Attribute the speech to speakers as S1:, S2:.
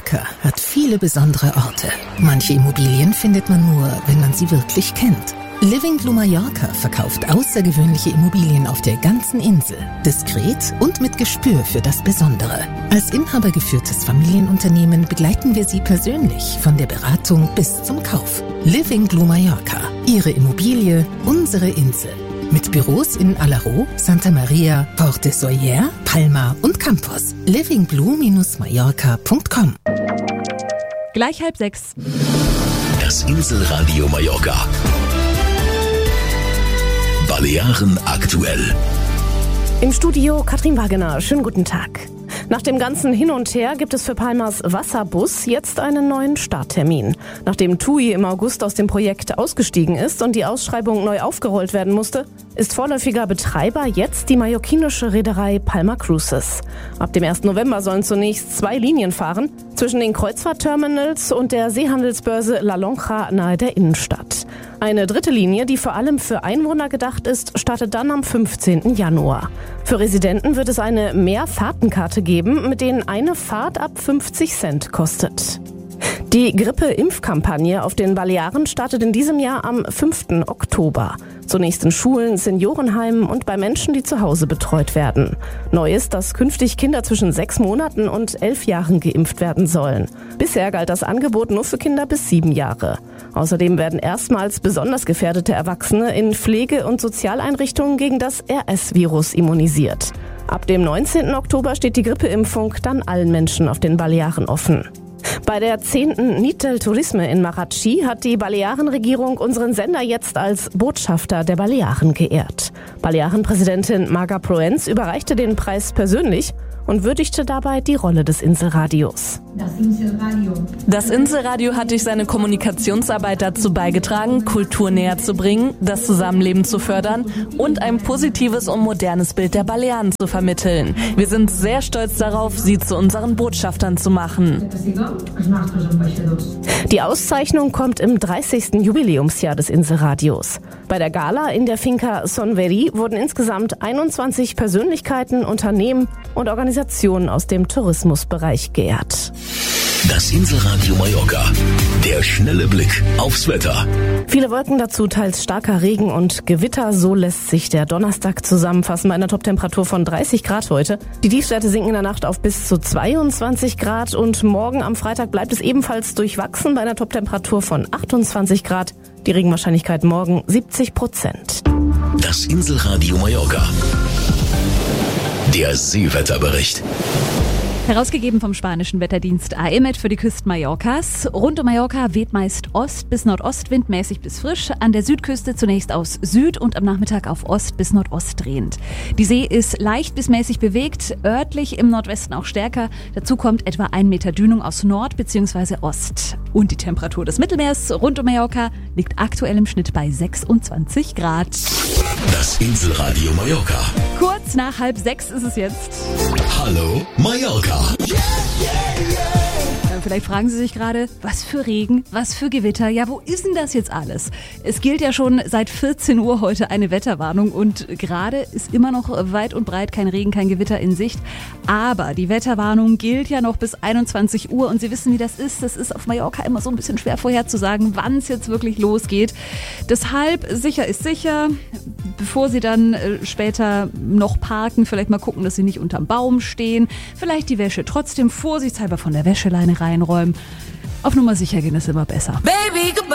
S1: Mallorca hat viele besondere Orte. Manche Immobilien findet man nur, wenn man sie wirklich kennt. Living Blue Mallorca verkauft außergewöhnliche Immobilien auf der ganzen Insel. Diskret und mit Gespür für das Besondere. Als inhabergeführtes Familienunternehmen begleiten wir Sie persönlich von der Beratung bis zum Kauf. Living Blue Mallorca. Ihre Immobilie, unsere Insel. Mit Büros in Alaró, Santa Maria, Port de Sóller, Palma und Campos. livingblue-mallorca.com.
S2: Gleich 5:30.
S3: Das Inselradio Mallorca. Balearen aktuell.
S4: Im Studio Katrin Wagener. Schönen guten Tag. Nach dem ganzen Hin und Her gibt es für Palmas Wasserbus jetzt einen neuen Starttermin. Nachdem TUI im August aus dem Projekt ausgestiegen ist und die Ausschreibung neu aufgerollt werden musste, ist vorläufiger Betreiber jetzt die mallorquinische Reederei Palma Cruises. Ab dem 1. November sollen zunächst 2 Linien fahren, zwischen den Kreuzfahrtterminals und der Seehandelsbörse La Lonja nahe der Innenstadt. Eine dritte Linie, die vor allem für Einwohner gedacht ist, startet dann am 15. Januar. Für Residenten wird es eine Mehrfahrtenkarte geben, mit denen eine Fahrt ab 50 Cent kostet. Die Grippe-Impfkampagne auf den Balearen startet in diesem Jahr am 5. Oktober. Zunächst in Schulen, Seniorenheimen und bei Menschen, die zu Hause betreut werden. Neu ist, dass künftig Kinder zwischen 6 Monaten und 11 Jahren geimpft werden sollen. Bisher galt das Angebot nur für Kinder bis 7 Jahre. Außerdem werden erstmals besonders gefährdete Erwachsene in Pflege- und Sozialeinrichtungen gegen das RS-Virus immunisiert. Ab dem 19. Oktober steht die Grippeimpfung dann allen Menschen auf den Balearen offen. Bei der 10. Nit del Turisme in Marratxí hat die Balearenregierung unseren Sender jetzt als Botschafter der Balearen geehrt. Balearenpräsidentin Marga Proens überreichte den Preis persönlich und würdigte dabei die Rolle des Inselradios.
S2: Das Inselradio hat durch seine Kommunikationsarbeit dazu beigetragen, Kultur näher zu bringen, das Zusammenleben zu fördern und ein positives und modernes Bild der Balearen zu vermitteln. Wir sind sehr stolz darauf, sie zu unseren Botschaftern zu machen.
S4: Die Auszeichnung kommt im 30. Jubiläumsjahr des Inselradios. Bei der Gala in der Finca Son Verí wurden insgesamt 21 Persönlichkeiten, Unternehmen und Organisationen aus dem Tourismusbereich geehrt.
S3: Das Inselradio Mallorca. Der schnelle Blick aufs Wetter.
S4: Viele Wolken dazu, teils starker Regen und Gewitter. So lässt sich der Donnerstag zusammenfassen bei einer Toptemperatur von 30 Grad heute. Die Tiefstwerte sinken in der Nacht auf bis zu 22 Grad und morgen am Freitag bleibt es ebenfalls durchwachsen bei einer Toptemperatur von 28 Grad. Die Regenwahrscheinlichkeit morgen 70%.
S3: Das Inselradio Mallorca. Der Seewetterbericht.
S2: Herausgegeben vom spanischen Wetterdienst AEMET für die Küsten Mallorcas. Rund um Mallorca weht meist Ost- bis Nordostwind, mäßig bis frisch. An der Südküste zunächst aus Süd und am Nachmittag auf Ost bis Nordost drehend. Die See ist leicht bis mäßig bewegt, örtlich im Nordwesten auch stärker. Dazu kommt etwa 1 Meter Dünung aus Nord- bzw. Ost. Und die Temperatur des Mittelmeers rund um Mallorca liegt aktuell im Schnitt bei 26 Grad.
S3: Das Inselradio Mallorca.
S2: Kurz nach 5:30 ist es jetzt.
S3: Hallo Mallorca.
S2: Vielleicht fragen Sie sich gerade, was für Regen, was für Gewitter, ja, wo ist denn das jetzt alles? Es gilt ja schon seit 14 Uhr heute eine Wetterwarnung und gerade ist immer noch weit und breit kein Regen, kein Gewitter in Sicht. Aber die Wetterwarnung gilt ja noch bis 21 Uhr und Sie wissen, wie das ist. Das ist auf Mallorca immer so ein bisschen schwer vorherzusagen, wann es jetzt wirklich losgeht. Deshalb, sicher ist sicher, bevor Sie dann später noch parken, vielleicht mal gucken, dass Sie nicht unterm Baum stehen. Vielleicht die Wäsche trotzdem vorsichtshalber von der Wäscheleine reinräumen. Auf Nummer sicher gehen ist immer besser.
S5: Baby, goodbye.